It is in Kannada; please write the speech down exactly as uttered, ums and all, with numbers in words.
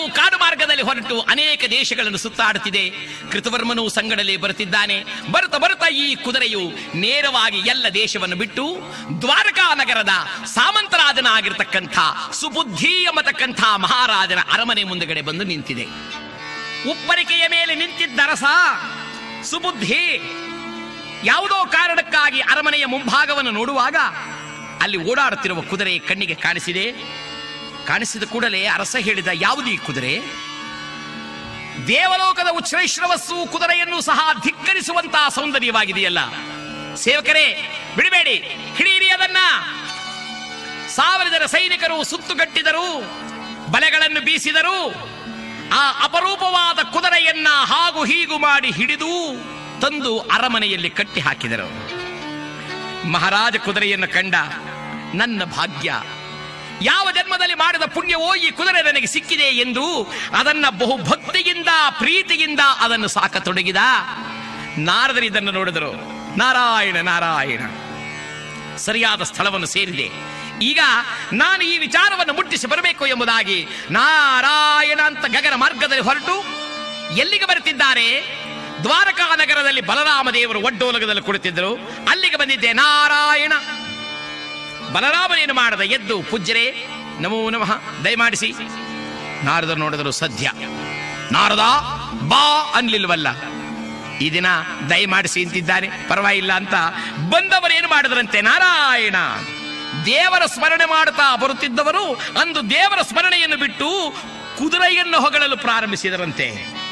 ಕಾಡು ಮಾರ್ಗದಲ್ಲಿ ಹೊರಟು ಅನೇಕ ದೇಶಗಳನ್ನು ಸುತ್ತಾಡುತ್ತಿದೆ. ಕೃತವರ್ಮನು ಸಂಗಡಲೇ ಬರುತ್ತಿದ್ದಾನೆ. ಬರುತ್ತಾ ಬರುತ್ತಾ ಈ ಕುದುರೆಯು ನೇರವಾಗಿ ಎಲ್ಲ ದೇಶವನ್ನು ಬಿಟ್ಟು ದ್ವಾರಕಾ ನಗರದ ಸಾಮಂತರಾಜನಾಗಿರ್ತಕ್ಕಂಥ ಸುಬುದ್ಧಿ ಎಂಬತಕ್ಕಂಥ ಮಹಾರಾಜನ ಅರಮನೆ ಮುಂದುಗಡೆ ಬಂದು ನಿಂತಿದೆ. ಉಪ್ಪರಿಕೆಯ ಮೇಲೆ ನಿಂತಿದ್ದ ಅರಸ ಸುಬುದ್ಧಿ ಯಾವುದೋ ಕಾರಣಕ್ಕಾಗಿ ಅರಮನೆಯ ಮುಂಭಾಗವನ್ನು ನೋಡುವಾಗ ಅಲ್ಲಿ ಓಡಾಡುತ್ತಿರುವ ಕುದುರೆ ಕಣ್ಣಿಗೆ ಕಾಣಿಸಿದೆ. ಕಾಣಿಸಿದ ಕೂಡಲೇ ಅರಸ ಹೇಳಿದ, ಯಾವುದು ಈ ಕುದುರೆ? ದೇವಲೋಕದ ಉಚ್ಛ್ರೈಶ್ರವಸ್ಸು ಕುದುರೆಯನ್ನು ಸಹ ಧಿಕ್ಕರಿಸುವಂತಹ ಸೌಂದರ್ಯವಾಗಿದೆಯಲ್ಲ. ಸೇವಕರೇ, ಬಿಡಬೇಡಿ, ಹಿಡಿಯಿರಿ ಅದನ್ನ. ಸಾವಿರ ಜನ ಸೈನಿಕರು ಸುತ್ತುಗಟ್ಟಿದರು, ಬಲೆಗಳನ್ನು ಬೀಸಿದರು. ಆ ಅಪರೂಪವಾದ ಕುದುರೆಯನ್ನ ಹಾಗೂ ಹೀಗೂ ಮಾಡಿ ಹಿಡಿದು ತಂದು ಅರಮನೆಯಲ್ಲಿ ಕಟ್ಟಿ ಹಾಕಿದರು. ಮಹಾರಾಜ ಕುದುರೆಯನ್ನು ಕಂಡ, ನನ್ನ ಭಾಗ್ಯ, ಯಾವ ಜನ್ಮದಲ್ಲಿ ಮಾಡಿದ ಪುಣ್ಯವೋ ಈ ಕುದುರೆ ನನಗೆ ಸಿಕ್ಕಿದೆ ಎಂದು ಅದನ್ನ ಬಹು ಭಕ್ತಿಯಿಂದ ಪ್ರೀತಿಯಿಂದ ಅದನ್ನು ಸಾಕತೊಡಗಿದ. ನಾರದರು ಇದನ್ನು ನೋಡಿದರು. ನಾರಾಯಣ ನಾರಾಯಣ, ಸರಿಯಾದ ಸ್ಥಳವನ್ನು ಸೇರಿದೆ. ಈಗ ನಾನು ಈ ವಿಚಾರವನ್ನು ಮುಟ್ಟಿಸಿ ಬರಬೇಕು ಎಂಬುದಾಗಿ ನಾರಾಯಣ ಅಂತ ಗಗನ ಮಾರ್ಗದಲ್ಲಿ ಹೊರಟು ಎಲ್ಲಿಗೆ ಬರುತ್ತಿದ್ದಾರೆ? ದ್ವಾರಕಾ ನಗರದಲ್ಲಿ ಬಲರಾಮ ದೇವರು ಒಡ್ಡೋಲಗದಲ್ಲಿ ಕುಳಿತಿದ್ದರು. ಅಲ್ಲಿಗೆ ಬಂದಿದ್ದೆ. ನಾರಾಯಣ. ಬಲರಾಮನೇನು ಮಾಡದ, ಎದ್ದು ಪೂಜ್ಯರೇ ನಮೋ ನಮಃ, ದಯಮಾಡಿಸಿ. ನಾರದರು ನೋಡಿದರು, ಸದ್ಯ ನಾರದ ಬಾ ಅನ್ಲಿಲ್ವಲ್ಲ, ಈ ದಿನ ದಯಮಾಡಿಸಿ ಅಂತಿದ್ದಾನೆ, ಪರವಾಗಿಲ್ಲ ಅಂತ ಬಂದವರೇನು ಮಾಡಿದರಂತೆ, ನಾರಾಯಣ ದೇವರ ಸ್ಮರಣೆ ಮಾಡುತ್ತಾ ಬರುತ್ತಿದ್ದವರು ಅಂದು ದೇವರ ಸ್ಮರಣೆಯನ್ನು ಬಿಟ್ಟು ಕುದುರೆಯನ್ನು ಹೊಗಳಲು ಪ್ರಾರಂಭಿಸಿದರಂತೆ.